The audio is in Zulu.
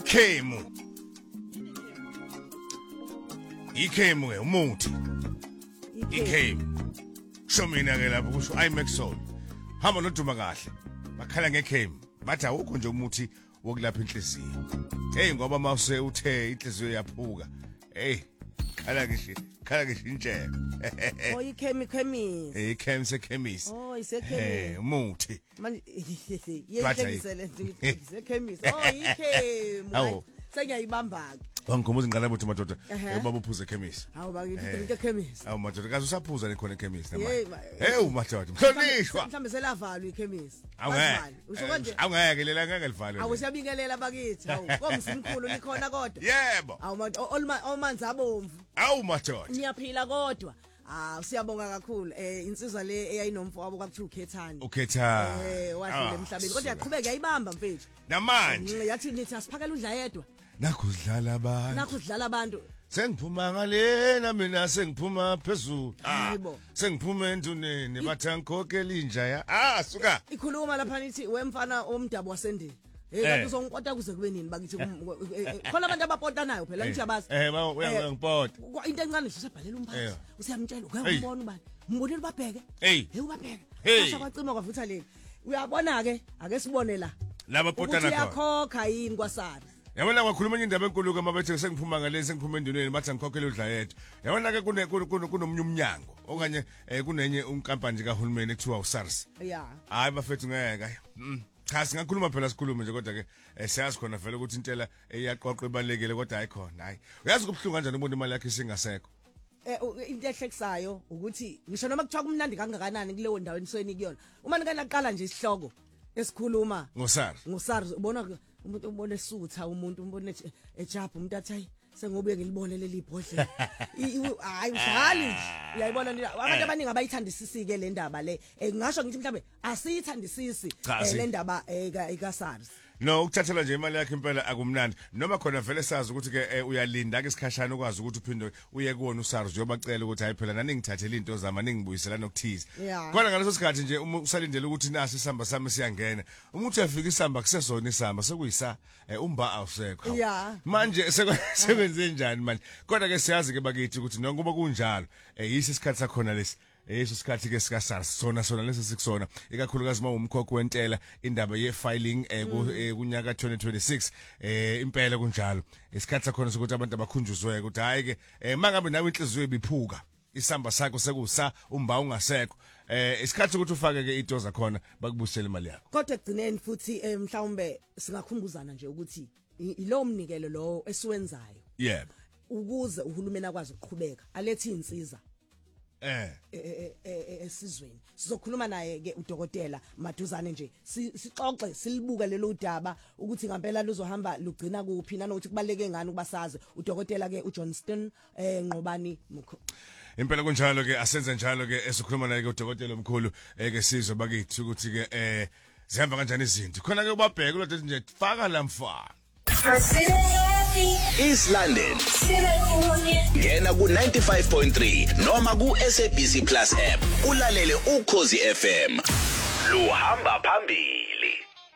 ikhemu ke umuthi ikhemu sho mina ke lapho kusho iMaxol hamba noduma kahle bakhala ngekhemu bathi awukho nje umuthi wokulapha inhliziyo ngoba mawuse uthe inhliziyo yaphuka khala ngisho injeko ikhemi sekhemisi isekhemisi umuthi manje yenhlegisele isekhemisi ikhemu sengiyayibamba ke wangikhumbuza ingane bothi madoda ubaba uphuza ekhemisi hawu bakithi ekhemisi hawu madoda kaze usaphuza nekhona ekhemisi namanje madoda mhlonishwa mhlambe selavalwa ikhemisi usho kanje awungeke lela ngeke livalwe awusiyabingelela bakithi hawu komsimkhulu likhona kodwa yebo hawu omanzi abomvu hawu madoda niyaphila kodwa siyabonga kakhulu insizwa le eyayinomfo wabo kwakuthiwa ukhethani wadlula emhlabeni kodwa yaqhubeka yayibamba mfethu namanje yathi nithi asiphakela udla yedwa nakudlala abantu sengiphuma ngalena mina sengiphuma phezulu sengiphuma enduneni bathangikhokela inja suka ikhuluma lapha nithi wemfana omdabu wasendini kanti uzongipota kuze kube nini bakithi khona abantu abapotanayo phela ngithi yabazi uyangipota into encane nje usebhalela umphathi usiyamtshela uyambona ubani mbonile ubabheke ubabheke kasha kwacima kwavutha leli uyabona ke ake sibone la laba potana khona uyakhokha yini kwaSARS yabona ngakhuluma enye indaba enkulu kamabethe sengiphuma ngale sengiphuma enduneni bathi ngikhokhela udla yedwa yabona ke kunomnye umnyango okanye kunenye unkampani nje kahulumeni ekuthiwa uSARS hayi bafethu ngeke cha singakhuluma phela sikhulume nje kodwa ke siyazi khona vele ukuthi intela iyaqoqa ibalekile kodwa ayikhona hayi uyazi kubhlungu kanjani umuntu imali yakhe isingasekho into ehlekisayo ukuthi ngisho noma kuthiwa kumnandi kangakanani kuleyo ndawo enisweni kuyona uma nikanaqala nje isihloko esikhuluma ngoSARS ubona umuntu ubone esutha umuntu umbone ejabha umuntu athi hayi sengobuye ngilibone leli ibhodlela hayi udlali uyayibona abantu abaningi abayithandisisi ke le ndaba le ngisho ngithi mhlambe asiyithandisisi le ndaba kaSARS no ukuthathela nje imali yakhe impela akumnandi noma khona vele sazi ukuthi ke uyalinda ke isikhashana ukwazi ukuthi uphinde uye kuwona uSARS uyobacela ukuthi hayi phela nani ngithathela into zama ningibuyisela nokuthiza khona ngaleso sikhathi nje uma usalindele ukuthi nasi isamba sami siyangena umuntu uyafika isamba kusesona isamba sekuyisa umba awusekho manje sekwenze njani manje kodwa ke siyazi ke bakithi ukuthi nonke kunjalo yisi isikhathi sakhona lesi yeso sikhathi ke sika SARS sona lesi sikusona ikakhulukazi uma umkhokho wentela indaba ye filing kunyaka 2026 impela kunjalo isikhathi sakhona sokuthi abantu abakhunjuzwe ukuthi hayi ke mangabe nawe inhliziyo ibiphuka isamba sakho sekusa umba ungasekho isikhathi ukuthi ufake ke itoza khona bakubusela imali yakho kodwa egcineni futhi mhlawumbe singakhumbuzana nje ukuthi ilo mnikelo lo esiwenzayo yebo ukuze uhulumeni akwazi ukuqhubeka alethi insiza esizweni sizokhuluma naye ke udokotela maduzane nje sixoxe silibuka lelo daba ukuthi ngempela luzohamba lugcina kuphi nanokuthi kubaleke ngani ukubasaze udokotela ke uJohnston Nqobani Mukho impela kunjalo ke asenze njalo ke esikhuluma naye ke udokotela omkhulu ke sizwe bakithi ukuthi ke zihamba kanjani izinto khona ke ubabheke lo nje faka la mfana East London ngena ku 95.3 noma ku SABC Plus app ulalele Ukhozi FM luhamba phambili.